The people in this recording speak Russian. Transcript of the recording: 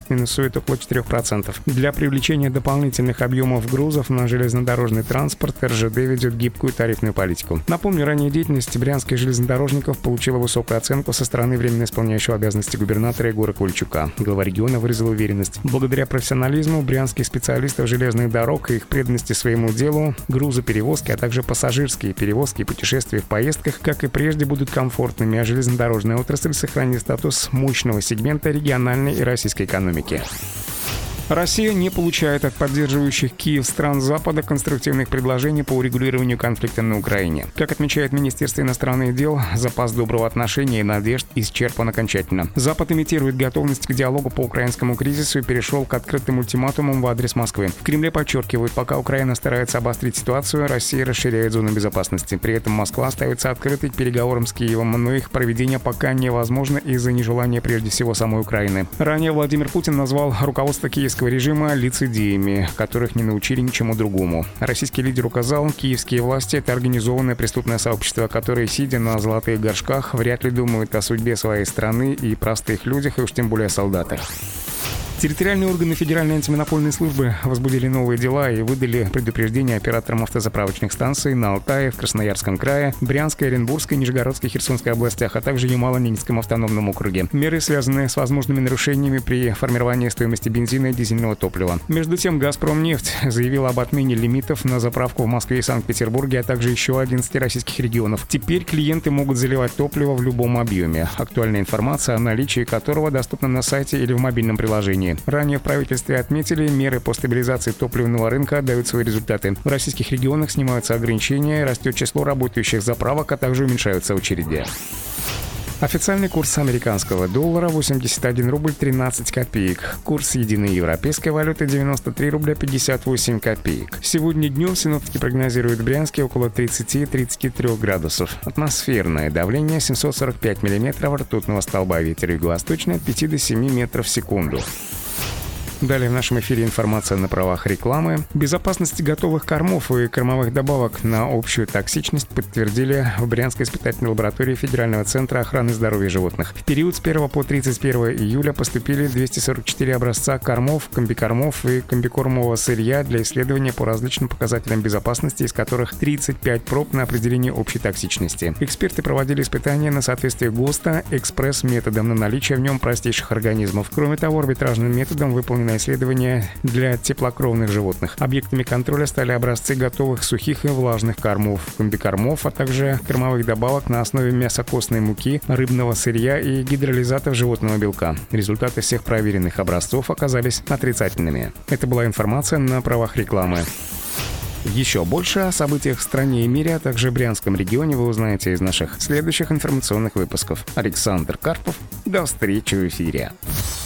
минусует около 4%. Для привлечения дополнительных объемов грузов на железнодорожный транспорт РЖД ведет гибкую тарифную политику. Напомню, ранее деятельность брянских железнодорожников получила высокую оценку со стороны временно исполняющего обязанности губернатора Егора Кольчука. Глава региона выразил уверенность. Благодаря профессионализму брянских специалистов железных дорог и их преданности своему делу, грузоперевозки, а также пассажирские перевозки и путешествия в поездках, как и прежде, будут комфортными, а железнодорожная отрасль сохранит статус мощного сегмента региональной и российской экономики. Россия не получает от поддерживающих Киев стран Запада конструктивных предложений по урегулированию конфликта на Украине. Как отмечает Министерство иностранных дел, запас доброго отношения и надежд исчерпан окончательно. Запад имитирует готовность к диалогу по украинскому кризису и перешел к открытым ультиматумам в адрес Москвы. В Кремле подчеркивают, пока Украина старается обострить ситуацию, Россия расширяет зону безопасности. При этом Москва остается открытой к переговорам с Киевом, но их проведение пока невозможно из-за нежелания прежде всего самой Украины. Ранее Владимир Путин назвал руководство киевского режима лицедеями, которых не научили ничему другому. Российский лидер указал, киевские власти — это организованное преступное сообщество, которое, сидя на золотых горшках, вряд ли думают о судьбе своей страны и простых людях, и уж тем более солдатах. Территориальные органы Федеральной антимонопольной службы возбудили новые дела и выдали предупреждение операторам автозаправочных станций на Алтае, в Красноярском крае, Брянской, Оренбургской, Нижегородской, Херсонской областях, а также Ямало-Ненецком автономном округе. Меры связаны с возможными нарушениями при формировании стоимости бензина и дизельного топлива. Между тем, «Газпромнефть» заявила об отмене лимитов на заправку в Москве и Санкт-Петербурге, а также еще 11 российских регионов. Теперь клиенты могут заливать топливо в любом объеме. Актуальная информация, о наличии которого доступна на сайте или в мобильном приложении. Ранее в правительстве отметили, меры по стабилизации топливного рынка дают свои результаты. В российских регионах снимаются ограничения, растет число работающих заправок, а также уменьшаются очереди. Официальный курс американского доллара — 81 рубль 13 копеек. Курс единой европейской валюты — 93 рубля 58 копеек. Сегодня днем синоптики прогнозируют в Брянске около 30-33 градусов. Атмосферное давление 745 миллиметров ртутного столба, ветер юго-восточный от 5 до 7 метров в секунду. Далее в нашем эфире информация на правах рекламы. Безопасность готовых кормов и кормовых добавок на общую токсичность подтвердили в Брянской испытательной лаборатории Федерального центра охраны здоровья животных. В период с 1 по 31 июля поступили 244 образца кормов, комбикормов и комбикормового сырья для исследования по различным показателям безопасности, из которых 35 проб на определение общей токсичности. Эксперты проводили испытания на соответствие ГОСТа экспресс-методом на наличие в нем простейших организмов. Кроме того, арбитражным методом выполнено исследования для теплокровных животных. Объектами контроля стали образцы готовых сухих и влажных кормов, комбикормов, а также кормовых добавок на основе мясокостной муки, рыбного сырья и гидролизатов животного белка. Результаты всех проверенных образцов оказались отрицательными. Это была информация на правах рекламы. Еще больше о событиях в стране и мире, а также в Брянском регионе вы узнаете из наших следующих информационных выпусков. Александр Карпов. До встречи в эфире.